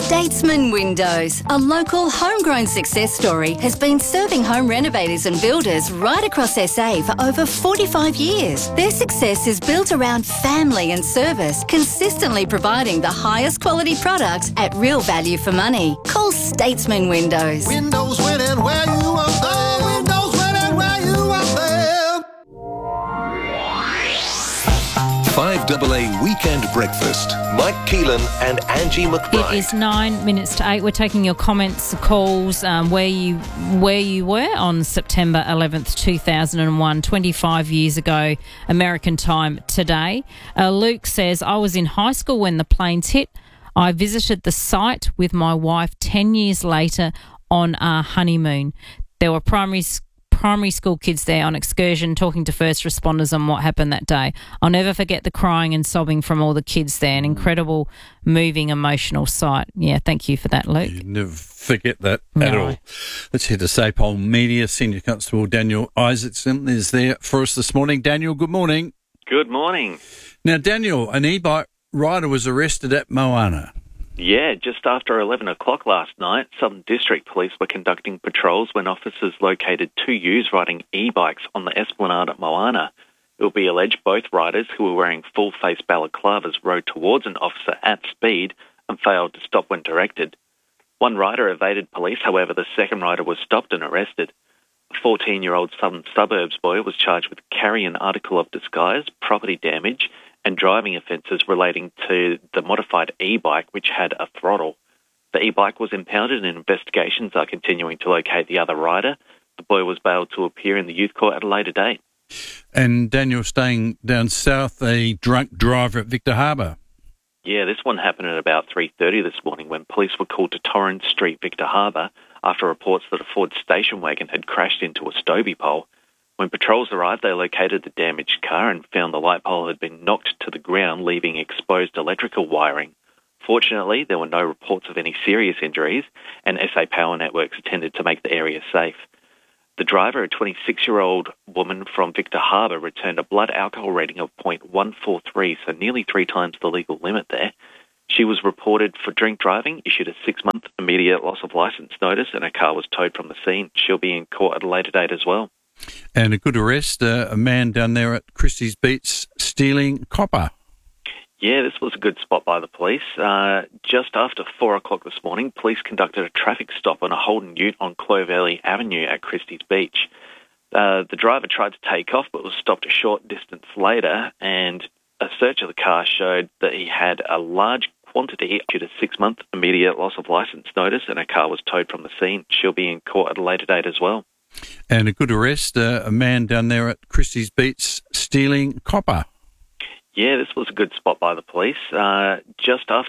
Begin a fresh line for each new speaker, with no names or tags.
Statesman Windows, a local homegrown success story, has been serving home renovators and builders right across SA for over 45 years. Their success is built around family and service, consistently providing the highest quality products at real value for money. Call Statesman Windows.
Windows winning where you are there. Windows winning where you are there.
5AA Weekend Breakfast. Mike Keelan and Angie McBride.
It is 9 minutes to 8. We're taking your comments, calls, where you were on September 11th, 2001, 25 years ago, American time today. Luke says, I was in high school when the planes hit. I visited the site with my wife 10 years later on our honeymoon. There were primary school kids there on excursion talking to first responders on what happened that day. I'll never forget the crying and sobbing from all the kids there. An incredible, moving, emotional sight. Yeah, thank you for that, Luke.
You never forget that at all. Let's head to SAPOL Media. Senior Constable Daniel Isaacson is there for us this morning. Daniel, good morning.
Good morning.
Now, Daniel, an e-bike rider was arrested at Moana.
Yeah, just after 11 o'clock last night, Southern District Police were conducting patrols when officers located two youths riding e-bikes on the esplanade at Moana. It will be alleged both riders, who were wearing full-face balaclavas, rode towards an officer at speed and failed to stop when directed. One rider evaded police, however the second rider was stopped and arrested. A 14-year-old Southern Suburbs boy was charged with carrying an article of disguise, property damage, and driving offences relating to the modified e-bike, which had a throttle. The e-bike was impounded and investigations are continuing to locate the other rider. The boy was bailed to appear in the youth court at a later date.
And Daniel, staying down south, a drunk driver at Victor Harbour.
Yeah, this one happened at about 3:30 this morning when police were called to Torrens Street, Victor Harbour, after reports that a Ford station wagon had crashed into a Stobie pole. When patrols arrived, they located the damaged car and found the light pole had been knocked to the ground, leaving exposed electrical wiring. Fortunately, there were no reports of any serious injuries, and SA Power Networks attended to make the area safe. The driver, a 26-year-old woman from Victor Harbour, returned a blood alcohol rating of 0.143, so nearly 3 times the legal limit there. She was reported for drink driving, issued a 6-month immediate loss of licence notice, and her car was towed from the scene. She'll be in court at a later date as well.
And a good arrest, a man down there at Christie's Beach stealing copper.
Yeah, this was a good spot by the police. Just after 4 o'clock this morning, police conducted a traffic stop on a Holden ute on Clovelly Avenue at Christie's Beach. The driver tried to take off but was stopped a short distance later, and a search of the car showed that he had a large quantity, issued a 6-month immediate loss of licence notice, and her car was towed from the scene. She'll be in court at a later date as well.
And a good arrest, a man down there at Christie's Beach stealing copper.
Yeah, this was a good spot by the police. Just after